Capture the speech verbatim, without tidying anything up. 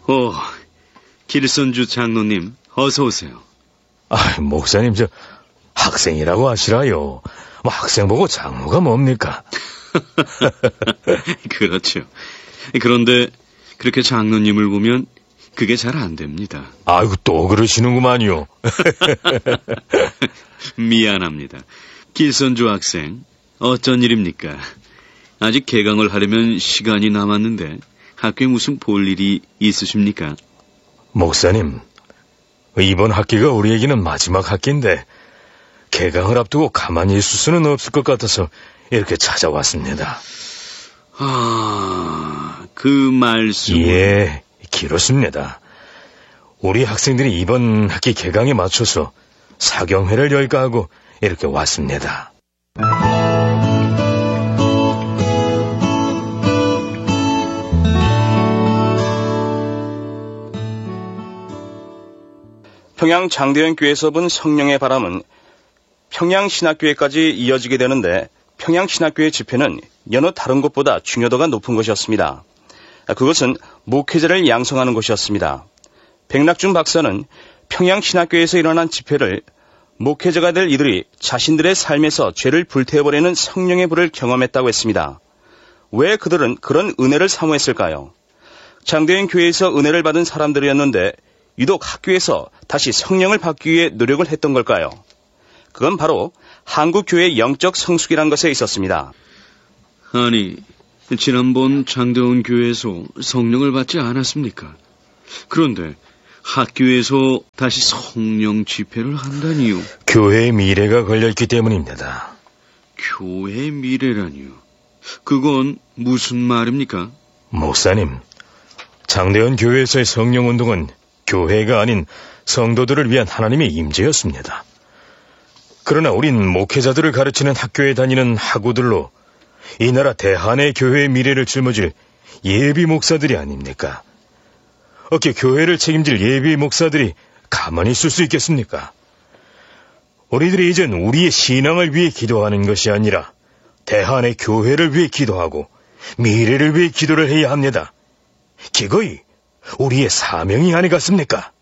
오, 길선주 장로님, 어서 오세요. 아, 목사님, 저 학생이라고 하시라요. 뭐 학생 보고 장로가 뭡니까? 그렇죠. 그런데 그렇게 장로님을 보면 그게 잘 안 됩니다. 아이고, 또 그러시는구만요. 미안합니다. 길선주 학생, 어쩐 일입니까? 아직 개강을 하려면 시간이 남았는데 학교에 무슨 볼 일이 있으십니까? 목사님, 이번 학기가 우리에게는 마지막 학기인데 개강을 앞두고 가만히 있을 수는 없을 것 같아서 이렇게 찾아왔습니다. 아, 그 말씀... 예, 그렇습니다. 우리 학생들이 이번 학기 개강에 맞춰서 사경회를 열까 하고 이렇게 왔습니다. 평양 장대현 교회에서 분 성령의 바람은 평양신학교회까지 이어지게 되는데 평양신학교회 집회는 여느 다른 곳보다 중요도가 높은 것이었습니다. 그것은 목회자를 양성하는 것이었습니다. 백낙준 박사는 평양신학교에서 일어난 집회를 목회자가 될 이들이 자신들의 삶에서 죄를 불태워버리는 성령의 불을 경험했다고 했습니다. 왜 그들은 그런 은혜를 사모했을까요? 장대현 교회에서 은혜를 받은 사람들이었는데 유독 학교에서 다시 성령을 받기 위해 노력을 했던 걸까요? 그건 바로 한국교회의 영적 성숙이란 것에 있었습니다. 아니, 지난번 장대원 교회에서 성령을 받지 않았습니까? 그런데 학교에서 다시 성령 집회를 한다니요? 교회의 미래가 걸려있기 때문입니다. 교회의 미래라니요? 그건 무슨 말입니까? 목사님, 장대현 교회에서의 성령운동은 교회가 아닌 성도들을 위한 하나님의 임재였습니다. 그러나 우린 목회자들을 가르치는 학교에 다니는 학우들로 이 나라 대한의 교회의 미래를 짊어질 예비 목사들이 아닙니까? 어떻게 교회를 책임질 예비 목사들이 가만히 있을 수 있겠습니까? 우리들이 이젠 우리의 신앙을 위해 기도하는 것이 아니라 대한의 교회를 위해 기도하고 미래를 위해 기도를 해야 합니다. 기꺼이 우리의 사명이 아니겠습니까?